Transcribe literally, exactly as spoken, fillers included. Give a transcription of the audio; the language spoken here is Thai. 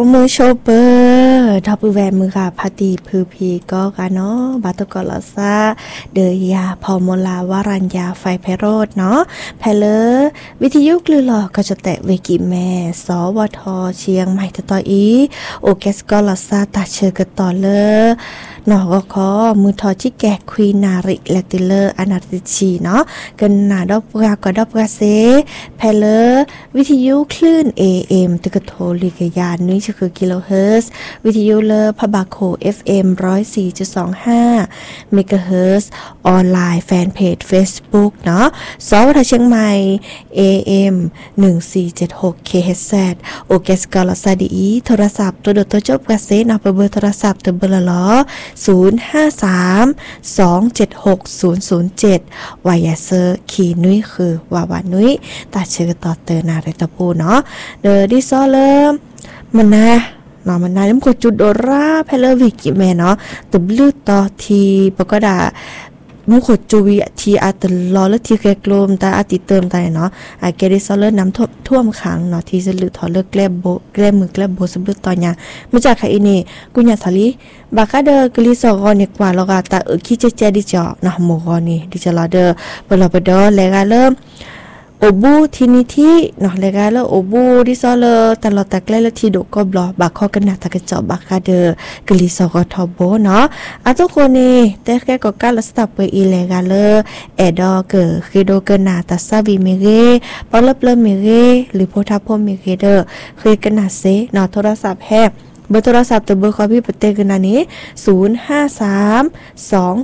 มือโชเปอร์ทับแวมือค่ะพาตีพือพีก็กันเนาะบาตกอลาซาเดยาพอมลาวารัญญาไฟไพโรดเนาะแพเลวิทยุกลือหลอก็จะแตะเวกิแม่สวทเชียงใหม่ตะตออีโอเกสกอลาซาตาเชกต่อเลนอกก็ขอมือทอชิแกควีนาริแลติเลอร์อนาติชีเนาะกันนาดอกกาก็ดอกกาเซแพเลวิทยุคลื่น เอ เอ็ม ตึกโทลิกยานนี้คือกิโลเฮิรตซ์วิทยุเลอพบาโค เอฟ เอ็ม หนึ่งร้อยสี่จุดสองห้า เมกะเฮิรตซ์ออนไลน์แฟนเพจ Facebook เนาะสวทเชียงใหม่ เอ เอ็ม หนึ่งสี่เจ็ดหก เค เอช แซด โอเกสกอลาซาดีโทรศัพท์ตัวโดตัวจบกาเซนเอาไปเบอร์โทรศัพท์ตัวเบอร์ละล้อศูนย์ ห้า สาม สอง เจ็ด หก ศูนย์ ศูนย์ เจ็ดวายาเซอร์ขีนุ้ยคือวาวานุ้ยตาเชื่อต่อเตอนาเรตะปูเนาะเดอดิซอเริ่มมันนะเนาะมันนะน้ำกดจุดโดราเพลวิกิแม่เนาะตบลืดต่อทีปก็ด่ามุขจูวีทีอาตลอแล้วทีแกกลมตาอาติเติมตาเนาะอาเกดิซอเลอร์น้ำท่วมท่วมขังเนาะทีสลือถอเลิกแกลบโบแกลมือแกลบโบสบลือต่อเนี่ยมาจากใครนี่กุญญาทาลีบากาเดอกลิซอกอนี่กว่าแล้วก็ตาเออคิเจเจดิจอเนาะหมู่กอนี่ดิจลาเดอเปลาปดอแล้วก็เริ่มโอบูทีนิทีเนาะแล้วก็แล้วโอบูดิซอเลอตลอดตะแกลแล้วทีโดก็บลอบากคอกันนะตะกะจอบากาเดอกลิซอกอทอโบเนาะอะทุกคนนี่แต่แกก็กาลสตับไปอีแล้วก็เลอเอดอเกอคือโดเกนาตาซาวิเมเรปอลเปลเมเรหรือโพทาโพเมเรเดอคือกันนะเซเนาะโทรศัพท์แฮบเบอร์โทรศัพท์ตัวเบอร์คอพี่ปเตกันนะนี้ศูนย์ ห้า สาม สอง